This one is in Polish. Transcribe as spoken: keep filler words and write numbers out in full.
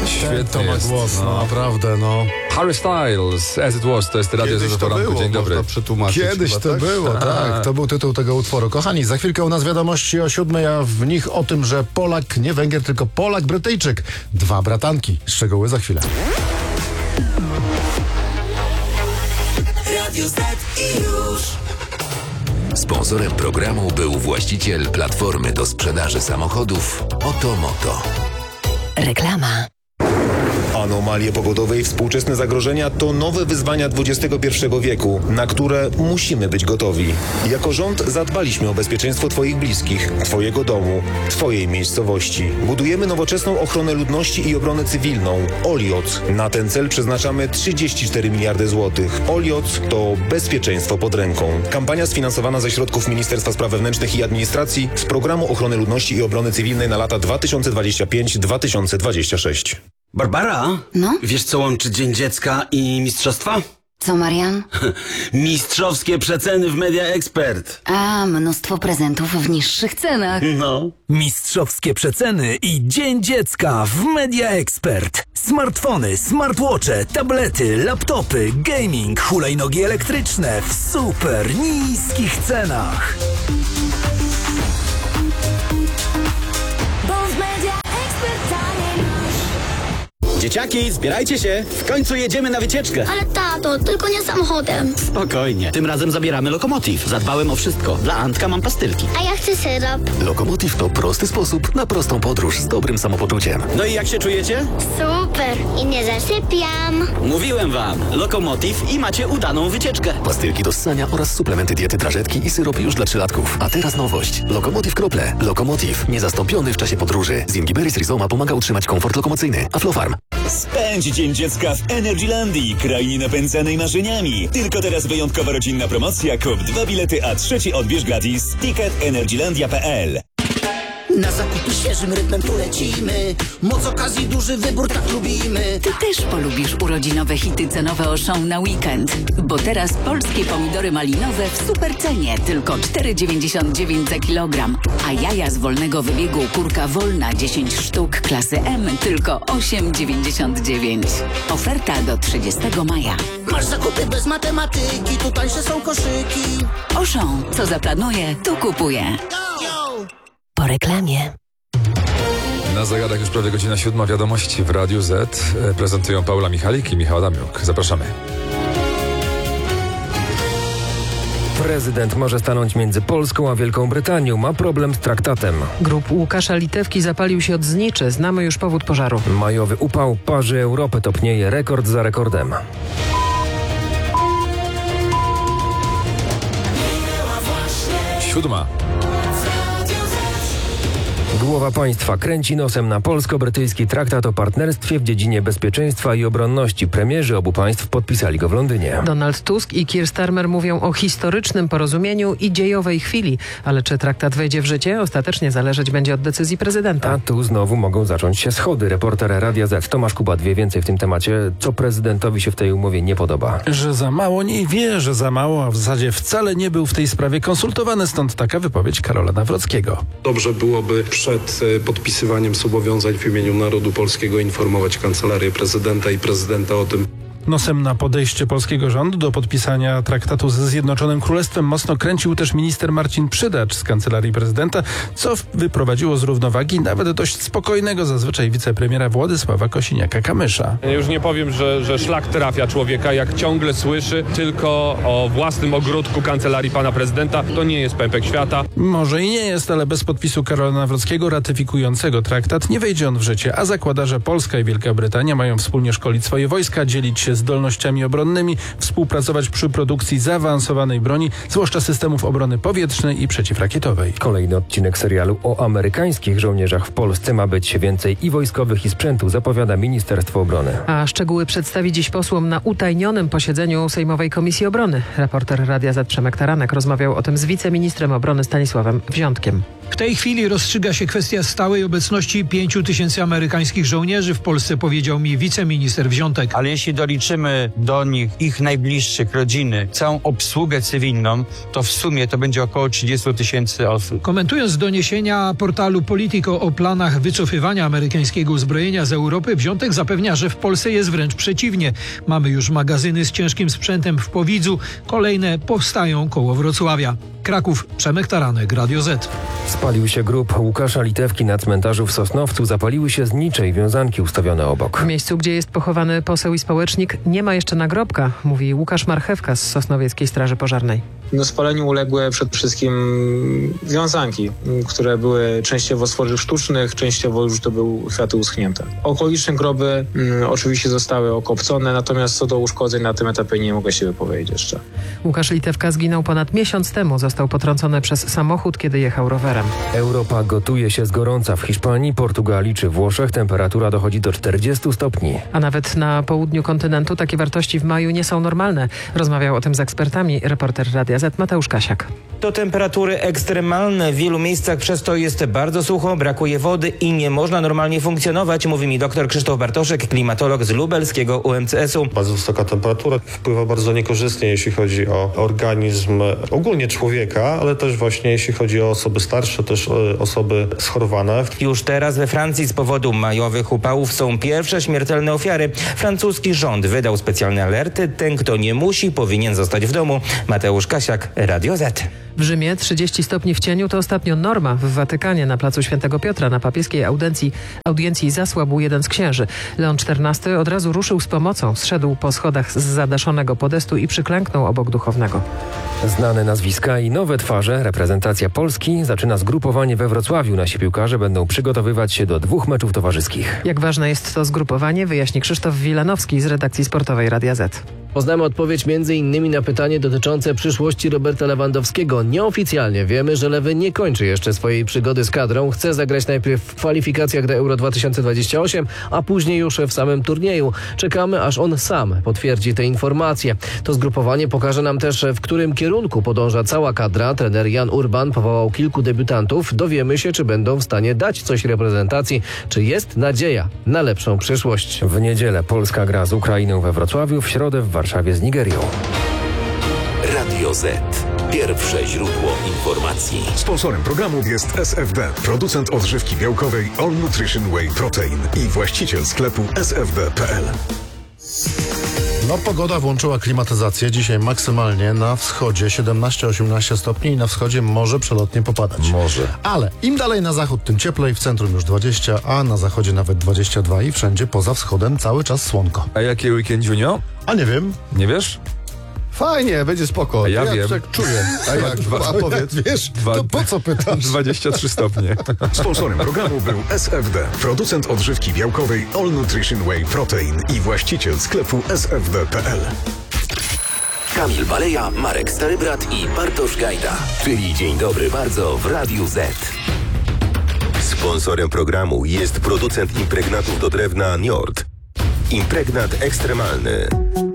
Świetnie to ma jest. głos, no, No. naprawdę, no. Harry Styles, As It Was, to jest Radio Kiedyś Zet to poranku. było, Dzień dobry. można przetłumaczyć. Kiedyś chyba, to tak? było, tak. To był tytuł tego utworu. Kochani, za chwilkę u nas wiadomości o siódmej, a w nich o tym, że Polak, nie Węgier, tylko Polak, Brytyjczyk. Dwa bratanki. Szczegóły za chwilę. Radio Z i już. Sponsorem programu był właściciel platformy do sprzedaży samochodów Oto Moto. Reklama. Anomalie pogodowe i współczesne zagrożenia to nowe wyzwania dwudziestego pierwszego wieku, na które musimy być gotowi. Jako rząd zadbaliśmy o bezpieczeństwo Twoich bliskich, Twojego domu, Twojej miejscowości. Budujemy nowoczesną ochronę ludności i obronę cywilną. Olioc. Na ten cel przeznaczamy trzydzieści cztery miliardy złotych. Olioc to bezpieczeństwo pod ręką. Kampania sfinansowana ze środków Ministerstwa Spraw Wewnętrznych i Administracji z Programu Ochrony Ludności i Obrony Cywilnej na lata dwa tysiące dwudziesty piąty do dwa tysiące dwudziestego szóstego. Barbara? No? Wiesz, co łączy Dzień Dziecka i mistrzostwa? Co, Marian? Mistrzowskie przeceny w Media Expert. A, mnóstwo prezentów w niższych cenach. No. Mistrzowskie przeceny i Dzień Dziecka w Media Expert. Smartfony, smartwatche, tablety, laptopy, gaming, hulajnogi elektryczne w super niskich cenach. Bo w Media Expert taniej masz. Dzieciaki, zbierajcie się! W końcu jedziemy na wycieczkę! Ale tato, tylko nie samochodem. Spokojnie, tym razem zabieramy Lokomotiv. Zadbałem o wszystko. Dla Antka mam pastylki. A ja chcę syrop. Lokomotiv to prosty sposób na prostą podróż z dobrym samopoczuciem. No i jak się czujecie? Super. I nie zasypiam. Mówiłem wam, Lokomotiv i macie udaną wycieczkę. Pastylki do ssania oraz suplementy diety drażetki i syrop już dla trzylatków. A teraz nowość. Lokomotiv Krople. Lokomotiv. Niezastąpiony w czasie podróży. Z Ingiberis Rizoma pomaga utrzymać komfort lokomocyjny. Aflofarm. Spędź Dzień Dziecka w Energylandii, krainie napędzanej marzeniami. Tylko teraz wyjątkowa rodzinna promocja. Kup dwa bilety, a trzeci odbierz gratis. Ticket energylandia kropka p l. Na zakupy świeżym rytmem tu lecimy. Moc okazji, duży wybór, tak lubimy. Ty też polubisz urodzinowe hity cenowe Auchan na weekend. Bo teraz polskie pomidory malinowe w super cenie. Tylko cztery dziewięćdziesiąt dziewięć za kilogram. A jaja z wolnego wybiegu kurka wolna dziesięć sztuk klasy M tylko osiem dziewięćdziesiąt dziewięć. Oferta do trzydziestego maja. Masz zakupy bez matematyki, tu tańsze są koszyki. Auchan, co zaplanuje, tu kupuje. Po reklamie. Na zegarach już prawie godzina siódma. Wiadomości w Radiu Z. Prezentują Paula Michalik i Michał Adamiuk. Zapraszamy. Prezydent może stanąć między Polską a Wielką Brytanią. Ma problem z traktatem. Grób Łukasza Litewki zapalił się od zniczy. Znamy już powód pożaru. Majowy upał parzy Europę, topnieje rekord za rekordem. Siódma. Głowa państwa kręci nosem na polsko-brytyjski traktat o partnerstwie w dziedzinie bezpieczeństwa i obronności. Premierzy obu państw podpisali go w Londynie. Donald Tusk i Keir Starmer mówią o historycznym porozumieniu i dziejowej chwili. Ale czy traktat wejdzie w życie? Ostatecznie zależeć będzie od decyzji prezydenta. A tu znowu mogą zacząć się schody. Reporter Radia Z Tomasz Kubat wie więcej w tym temacie. Co prezydentowi się w tej umowie nie podoba? Że za mało, nie wie, że za mało, a w zasadzie wcale nie był w tej sprawie konsultowany. Stąd taka wypowiedź Karola Nawrockiego. Dobrze byłoby przed podpisywaniem zobowiązań w imieniu narodu polskiego informować Kancelarię Prezydenta i Prezydenta o tym. Nosem na podejście polskiego rządu do podpisania traktatu ze Zjednoczonym Królestwem mocno kręcił też minister Marcin Przydacz z Kancelarii Prezydenta, co wyprowadziło z równowagi nawet dość spokojnego zazwyczaj wicepremiera Władysława Kosiniaka-Kamysza. Już nie powiem, że, że szlak trafia człowieka, jak ciągle słyszy tylko o własnym ogródku Kancelarii pana prezydenta. To nie jest pępek świata. Może i nie jest, ale bez podpisu Karola Nawrockiego ratyfikującego traktat nie wejdzie on w życie, a zakłada, że Polska i Wielka Brytania mają wspólnie szkolić swoje wojska, dzielić się zdolnościami obronnymi, współpracować przy produkcji zaawansowanej broni, zwłaszcza systemów obrony powietrznej i przeciwrakietowej. Kolejny odcinek serialu o amerykańskich żołnierzach w Polsce. Ma być więcej i wojskowych, i sprzętu, zapowiada Ministerstwo Obrony. A szczegóły przedstawi dziś posłom na utajnionym posiedzeniu Sejmowej Komisji Obrony. Reporter Radia Z Przemek Taranek rozmawiał o tym z wiceministrem obrony Stanisławem Wziątkiem. W tej chwili rozstrzyga się kwestia stałej obecności pięciu tysięcy amerykańskich żołnierzy w Polsce, powiedział mi wiceminister Wziątek. Ale jeśli dolicz Zaliczymy do nich ich najbliższych, rodziny, całą obsługę cywilną, to w sumie to będzie około trzydzieści tysięcy osób. Komentując doniesienia portalu Politico o planach wycofywania amerykańskiego uzbrojenia z Europy, Wziątek zapewnia, że w Polsce jest wręcz przeciwnie. Mamy już magazyny z ciężkim sprzętem w Powidzu, kolejne powstają koło Wrocławia. Kraków, Przemek Taranek, Radio Z. Spalił się grób Łukasza Litewki na cmentarzu w Sosnowcu. Zapaliły się znicze i wiązanki ustawione obok. W miejscu, gdzie jest pochowany poseł i społecznik, nie ma jeszcze nagrobka, mówi Łukasz Marchewka z Sosnowieckiej Straży Pożarnej. No, spaleniu uległy przede wszystkim wiązanki, które były częściowo z tworzyw sztucznych, częściowo już to były kwiaty uschnięte. Okoliczne groby mm, oczywiście zostały okopcone, natomiast co do uszkodzeń na tym etapie nie mogę się wypowiedzieć jeszcze. Łukasz Litewka zginął ponad miesiąc temu. Został potrącony przez samochód, kiedy jechał rowerem. Europa gotuje się z gorąca. W Hiszpanii, Portugalii czy Włoszech temperatura dochodzi do czterdziestu stopni. A nawet na południu kontynentu takie wartości w maju nie są normalne. Rozmawiał o tym z ekspertami reporter Radia Z Mateusz Kasiak. To temperatury ekstremalne. W wielu miejscach przez to jest bardzo sucho, brakuje wody i nie można normalnie funkcjonować, mówi mi dr Krzysztof Bartoszek, klimatolog z lubelskiego U M C S u. Bardzo wysoka temperatura wpływa bardzo niekorzystnie, jeśli chodzi o organizm ogólnie człowieka, ale też właśnie jeśli chodzi o osoby starsze, też osoby schorowane. Już teraz we Francji z powodu majowych upałów są pierwsze śmiertelne ofiary. Francuski rząd wydał specjalne alerty. Ten, kto nie musi, powinien zostać w domu. Mateusz Kasiak, Radio Z. W Rzymie trzydzieści stopni w cieniu to ostatnio norma. W Watykanie na placu Świętego Piotra na papieskiej audiencji, audiencji zasłabł jeden z księży. Leon czternasty od razu ruszył z pomocą. Zszedł po schodach z zadaszonego podestu i przyklęknął obok duchownego. Znane nazwiska i nowe twarze. Reprezentacja Polski zaczyna zgrupowanie we Wrocławiu. Nasi piłkarze będą przygotowywać się do dwóch meczów towarzyskich. Jak ważne jest to zgrupowanie, wyjaśni Krzysztof Wilanowski z redakcji sportowej Radia Z. Poznamy odpowiedź między innymi na pytanie dotyczące przyszłości Roberta Lewandowskiego. Nieoficjalnie wiemy, że Lewy nie kończy jeszcze swojej przygody z kadrą. Chce zagrać najpierw w kwalifikacjach do Euro dwa tysiące dwudziestego ósmego, a później już w samym turnieju. Czekamy, aż on sam potwierdzi te informacje. To zgrupowanie pokaże nam też, w którym kierunku podąża cała kadra. Trener Jan Urban powołał kilku debiutantów. Dowiemy się, czy będą w stanie dać coś reprezentacji, czy jest nadzieja na lepszą przyszłość. W niedzielę Polska gra z Ukrainą we Wrocławiu, w środę w Warszawie z Nigerią. Radio Z. Pierwsze źródło informacji. Sponsorem programu jest S F D, producent odżywki białkowej All Nutrition Whey Protein i właściciel sklepu s f d kropka p l. No, pogoda włączyła klimatyzację. Dzisiaj maksymalnie na wschodzie siedemnaście osiemnaście stopni i na wschodzie może przelotnie popadać. Może. Ale im dalej na zachód, tym cieplej. W centrum już dwadzieścia, a na zachodzie nawet dwadzieścia dwa i wszędzie poza wschodem cały czas słonko. A jaki weekend, Junio? A nie wiem. Nie wiesz? Fajnie, będzie spoko. A ja, ja wiem. tak czuję. A, jak, a powiedz, wiesz, dwa, to po co pytasz? dwadzieścia trzy stopnie. Sponsorem programu był S F D, producent odżywki białkowej All Nutrition Whey Protein i właściciel sklepu s f d kropka p l. Kamil Baleja, Marek Starybrat i Bartosz Gajda, czyli Dzień Dobry Bardzo w Radiu Z. Sponsorem programu jest producent impregnatów do drewna Njord. Impregnat ekstremalny.